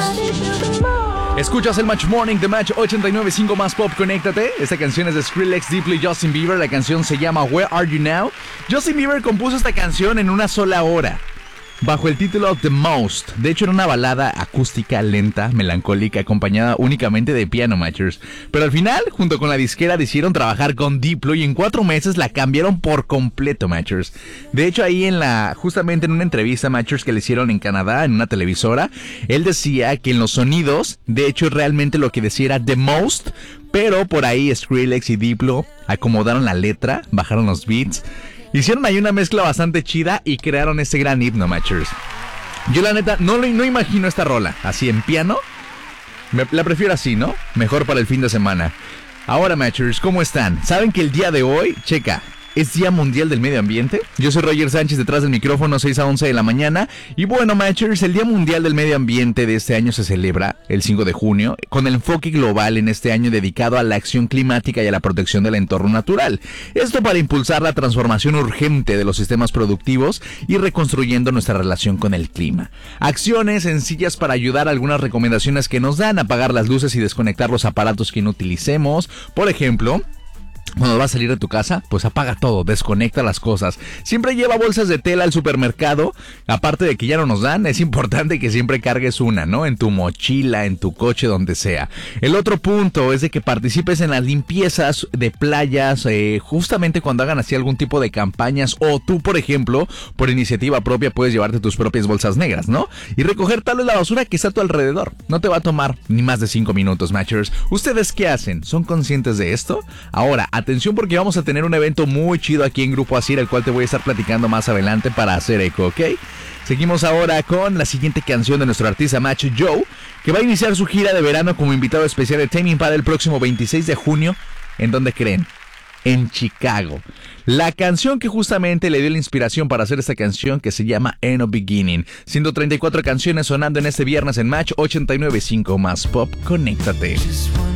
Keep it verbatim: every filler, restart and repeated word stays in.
Escuchas el Match Morning de Match ochenta y nueve punto cinco más Pop, conéctate. Esta canción es de Skrillex, Diplo y Justin Bieber. La canción se llama Where Are You Now. Justin Bieber compuso esta canción en una sola hora, bajo el título The Most. De hecho, era una balada acústica, lenta, melancólica, acompañada únicamente de piano, Matchers. Pero al final, junto con la disquera, decidieron trabajar con Diplo y en cuatro meses la cambiaron por completo, Matchers. De hecho, ahí en la, justamente en una entrevista, Matchers, que le hicieron en Canadá, en una televisora, él decía que en los sonidos, de hecho, realmente lo que decía era The Most, pero por ahí Skrillex y Diplo acomodaron la letra, bajaron los beats, hicieron ahí una mezcla bastante chida y crearon este gran himno, Matchers. Yo la neta no, no imagino esta rola así en piano. Me, la prefiero así, ¿no? Mejor para el fin de semana. Ahora, Matchers, ¿cómo están? ¿Saben que el día de hoy, checa, es Día Mundial del Medio Ambiente? Yo soy Roger Sánchez, detrás del micrófono, seis a once de la mañana. Y bueno, Matchers, el Día Mundial del Medio Ambiente de este año se celebra el cinco de junio, con el enfoque global en este año dedicado a la acción climática y a la protección del entorno natural. Esto para impulsar la transformación urgente de los sistemas productivos y reconstruyendo nuestra relación con el clima. Acciones sencillas para ayudar, a algunas recomendaciones que nos dan: apagar las luces y desconectar los aparatos que no utilicemos. Por ejemplo, cuando vas a salir de tu casa, pues apaga todo, desconecta las cosas. Siempre lleva bolsas de tela al supermercado. Aparte de que ya no nos dan, es importante que siempre cargues una, ¿no? En tu mochila, en tu coche, donde sea. El otro punto es de que participes en las limpiezas de playas, eh, justamente cuando hagan así algún tipo de campañas. O tú, por ejemplo, por iniciativa propia, puedes llevarte tus propias bolsas negras, ¿no? Y recoger tal vez la basura que está a tu alrededor. No te va a tomar ni más de cinco minutos, Matchers. ¿Ustedes qué hacen? ¿Son conscientes de esto? Ahora, atención, porque vamos a tener un evento muy chido aquí en Grupo Asir, el cual te voy a estar platicando más adelante para hacer eco, ¿ok? Seguimos ahora con la siguiente canción de nuestro artista Macho Joe, que va a iniciar su gira de verano como invitado especial de Tame Impala el próximo veintiséis de junio. ¿En dónde creen? En Chicago. La canción que justamente le dio la inspiración para hacer esta canción, que se llama End of Beginning. ciento treinta y cuatro canciones sonando en este viernes en Match ochenta y nueve punto cinco más Pop. Conéctate.